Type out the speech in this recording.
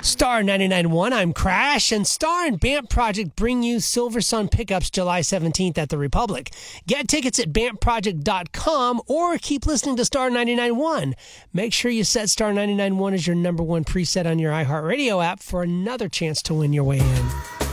Star 99.1, I'm Crash, and Star and BAMP Project bring you Silver Sun Pickups July 17th at the Republic. Get tickets at BAMPproject.com or keep listening to Star 99.1. Make sure you set Star 99.1 as your number one preset on your iHeartRadio app for another chance to win your way in.